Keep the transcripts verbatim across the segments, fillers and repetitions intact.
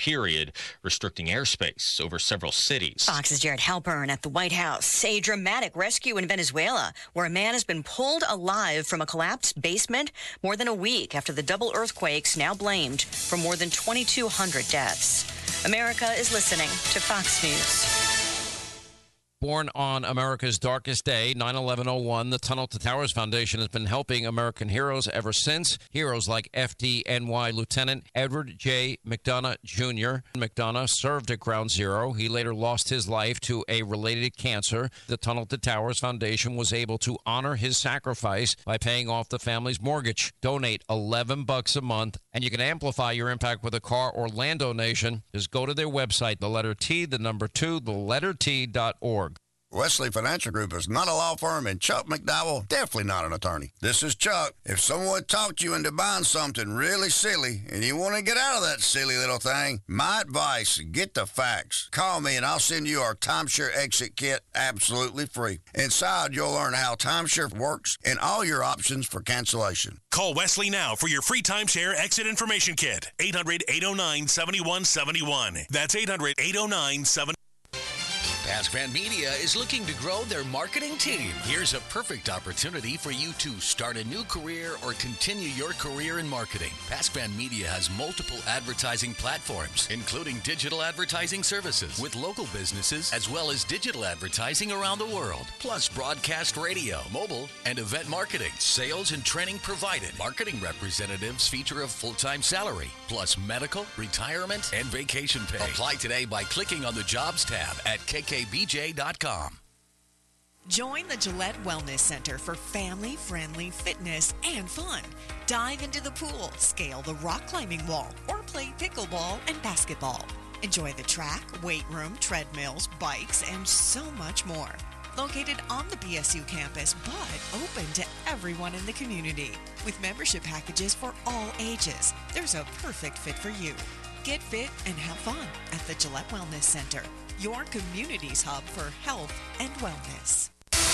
period, restricting airspace over several cities. Fox's Jared Halpern at the White House. A dramatic rescue in Venezuela, where a man has been pulled alive from a collapsed basement more than a week after the double earthquakes now blamed for more than twenty-two hundred deaths. America is listening to Fox News. Born on America's darkest day, nine eleven oh one, the Tunnel to Towers Foundation has been helping American heroes ever since. Heroes like F D N Y Lieutenant Edward J. McDonough Junior McDonough served at Ground Zero. He later lost his life to a related cancer. The Tunnel to Towers Foundation was able to honor his sacrifice by paying off the family's mortgage. Donate eleven bucks a month, and you can amplify your impact with a car or land donation. Just go to their website, the letter T, the number two, the letter T dot org. Wesley Financial Group is not a law firm, and Chuck McDowell definitely not an attorney. This is Chuck. If someone talked you into buying something really silly and you want to get out of that silly little thing, my advice, get the facts. Call me and I'll send you our timeshare exit kit absolutely free. Inside, you'll learn how timeshare works and all your options for cancellation. Call Wesley now for your free timeshare exit information kit. eight hundred, eight oh nine, seven one seven one. That's eight hundred, eight oh nine, seven one seven one. Pascman Media is looking to grow their marketing team. Here's a perfect opportunity for you to start a new career or continue your career in marketing. Pascman Media has multiple advertising platforms, including digital advertising services with local businesses, as well as digital advertising around the world, plus broadcast radio, mobile, and event marketing. Sales and training provided. Marketing representatives feature a full-time salary, plus medical, retirement, and vacation pay. Apply today by clicking on the Jobs tab at K K B J dot com. Join the Gillette Wellness Center for family-friendly fitness and fun. Dive into the pool, scale the rock climbing wall, or play pickleball and basketball. Enjoy the track, weight room, treadmills, bikes, and so much more. Located on the B S U campus, but open to everyone in the community. With membership packages for all ages, there's a perfect fit for you. Get fit and have fun at the Gillette Wellness Center, your community's hub for health and wellness.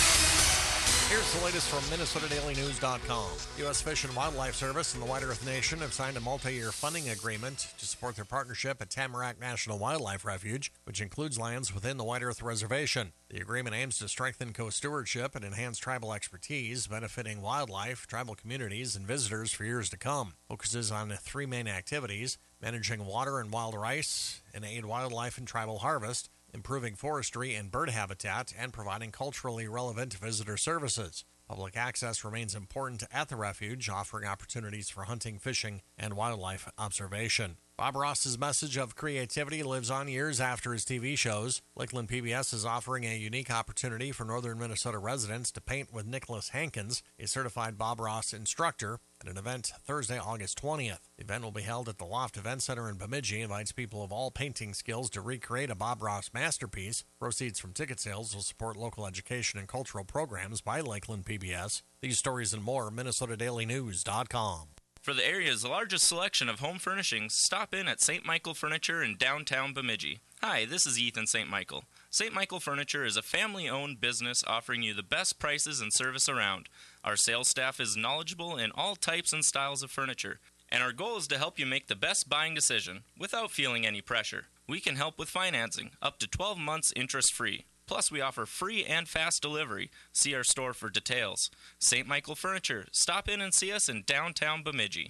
Here's the latest from Minnesota Daily News dot com. U S Fish and Wildlife Service and the White Earth Nation have signed a multi-year funding agreement to support their partnership at Tamarack National Wildlife Refuge, which includes lands within the White Earth Reservation. The agreement aims to strengthen co-stewardship and enhance tribal expertise, benefiting wildlife, tribal communities, and visitors for years to come. Focuses on three main activities: managing water and wild rice, and aid wildlife and tribal harvest, improving forestry and bird habitat, and providing culturally relevant visitor services. Public access remains important at the refuge, offering opportunities for hunting, fishing, and wildlife observation. Bob Ross's message of creativity lives on years after his T V shows. Lakeland P B S is offering a unique opportunity for northern Minnesota residents to paint with Nicholas Hankins, a certified Bob Ross instructor, at an event Thursday, August twentieth. The event will be held at the Loft Event Center in Bemidji. Invites people of all painting skills to recreate a Bob Ross masterpiece. Proceeds from ticket sales will support local education and cultural programs by Lakeland P B S. These stories and more, Minnesota Daily News dot com. For the area's largest selection of home furnishings, stop in at Saint Michael Furniture in downtown Bemidji. Hi, this is Ethan Saint Michael. Saint Michael Furniture is a family-owned business offering you the best prices and service around. Our sales staff is knowledgeable in all types and styles of furniture, and our goal is to help you make the best buying decision without feeling any pressure. We can help with financing, up to twelve months interest-free. Plus, we offer free and fast delivery. See our store for details. Saint Michael Furniture. Stop in and see us in downtown Bemidji.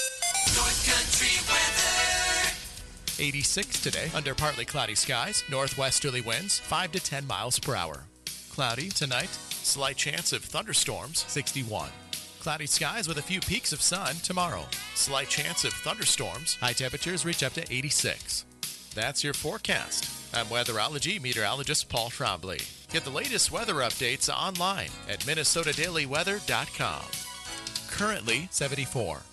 North Country weather. eighty-six today, under partly cloudy skies, northwesterly winds, five to ten miles per hour. Cloudy tonight, slight chance of thunderstorms, sixty-one. Cloudy skies with a few peaks of sun tomorrow. Slight chance of thunderstorms, high temperatures reach up to eighty-six. That's your forecast. I'm weatherology meteorologist Paul Trombley. Get the latest weather updates online at Minnesota Daily Weather dot com. Currently seventy-four.